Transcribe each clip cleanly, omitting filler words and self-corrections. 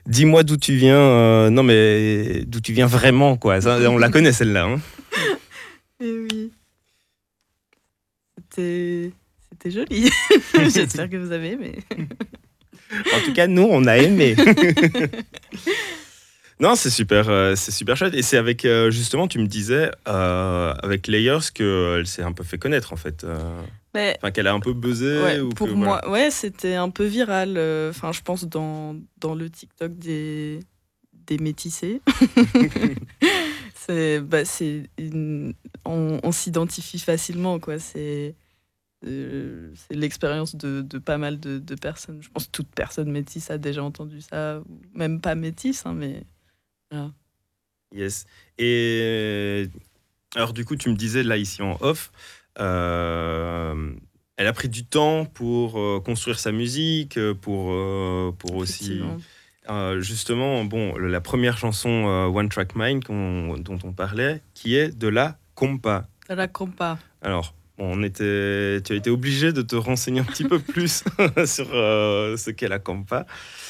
dis-moi d'où tu viens. Non, mais d'où tu viens vraiment, quoi. Ça, on la connaît, celle-là. Hein. Et oui, c'était, c'était joli. J'espère que vous avez aimé. En tout cas, nous, on a aimé. Non, c'est super chouette. Et c'est avec, justement, tu me disais, avec Layers qu'elle s'est un peu fait connaître, en fait. Mais Enfin, qu'elle a un peu buzzé ouais, ou que, pour voilà. moi, ouais, c'était un peu viral. Enfin, je pense dans le TikTok des métissés. On s'identifie facilement, quoi. C'est l'expérience de pas mal de personnes. Je pense que toute personne métisse a déjà entendu ça, ou même pas métisse, hein, mais voilà. Yes. Et alors, du coup, tu me disais, là, ici en off, elle a pris du temps pour construire sa musique, pour aussi... Effectivement. Justement, bon, la première chanson One Track Mind dont on parlait, qui est de la compa. Ça la compas. Alors, bon, tu as été obligé de te renseigner un petit peu plus sur ce qu'est la compa.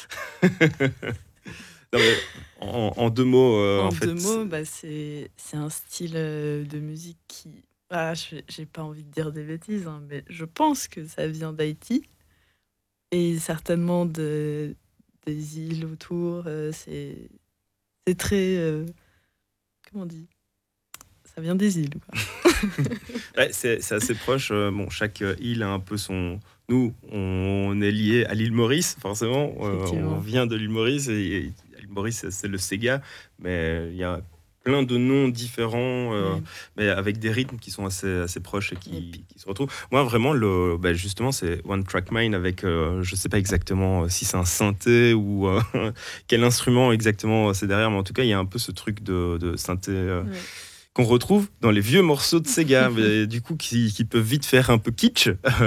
Non, mais en deux mots, En en deux fait, mots, bah, c'est un style de musique qui... Ah, j'ai pas envie de dire des bêtises, hein, mais je pense que ça vient d'Haïti et certainement des îles autour. C'est très... comment on dit? Ça vient des îles, quoi. ouais, c'est assez proche. Bon, chaque île a un peu son. Nous, on est lié à l'île Maurice, forcément. On Effectivement. vient de l'île Maurice et l'île Maurice, c'est le Sega, mais il y a plein de noms différents, Ouais. mais avec des rythmes qui sont assez proches et Et puis, qui se retrouvent. Moi, vraiment, justement, c'est One Track Mind avec, je sais pas exactement si c'est un synthé ou quel instrument exactement c'est derrière, mais en tout cas, il y a un peu ce truc de synthé. ouais. Qu'on retrouve dans les vieux morceaux de Sega, mais du coup qui peuvent vite faire un peu kitsch,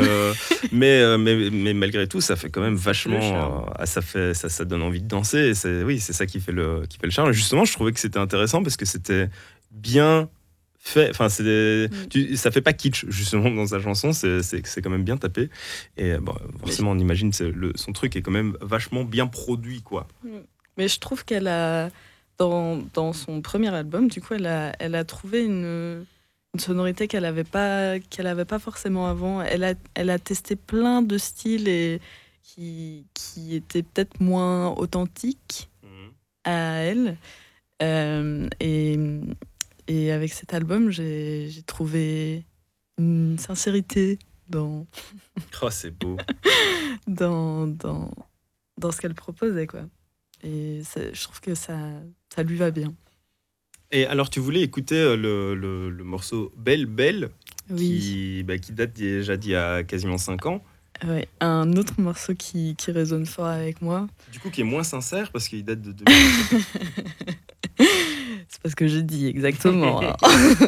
mais malgré tout ça fait quand même Ça fait le vachement, charme. ça donne envie de danser. Et oui, c'est ça qui fait le charme. Et justement, je trouvais que c'était intéressant parce que c'était bien fait. Enfin, Mm. ça fait pas kitsch justement dans sa chanson. C'est quand même bien tapé. Et bon, Mais, forcément, on imagine son truc est quand même vachement bien produit, quoi. Mm. Mais je trouve qu'elle a, dans son premier album, du coup, elle a trouvé une sonorité qu'elle avait pas forcément avant. Elle a testé plein de styles et qui étaient peut-être moins authentiques Mhm. à elle. Euh, et, et avec cet album, j'ai trouvé une sincérité dans, Oh, c'est beau. dans, dans, dans ce qu'elle proposait, quoi. Et je trouve que ça lui va bien. Et alors, tu voulais écouter le morceau Belle Belle, Oui, qui date déjà d'il y a quasiment 5 ans, ouais. Un autre morceau qui résonne fort avec moi. du coup qui est moins sincère parce qu'il date de 2021. C'est pas ce que j'ai dit exactement, hein.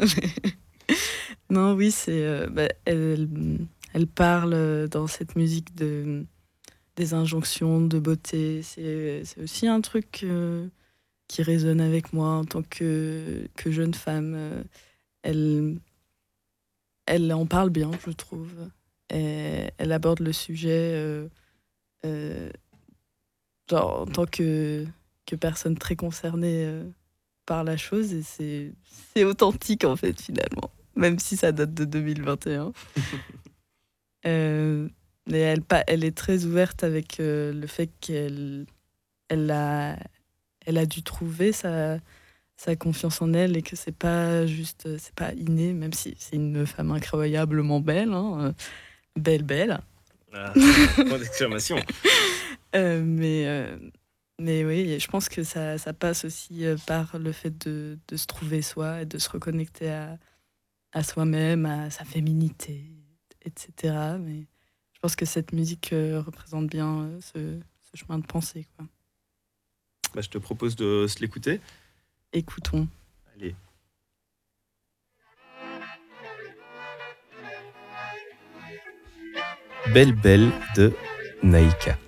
Non, oui, elle parle dans cette musique des injonctions de beauté. C'est aussi un truc qui résonne avec moi en tant que jeune femme. Elle, elle en parle bien, je trouve. Et elle aborde le sujet euh, genre, en tant que personne très concernée par la chose. Et c'est authentique, en fait, finalement. Même si ça date de 2021. Euh, mais elle est très ouverte avec le fait elle a, elle a dû trouver sa confiance en elle et que c'est pas juste, c'est pas inné, même si c'est une femme incroyablement belle, hein, belle, belle. Ah, point d'exclamation. Euh, mais, euh, mais oui, je pense que ça passe aussi par le fait de se trouver soi et de se reconnecter à soi-même, à sa féminité, etc. Mais je pense que cette musique représente bien ce chemin de pensée, quoi. Bah, je te propose de se l'écouter. Écoutons. Allez. Belle Belle de Naïka.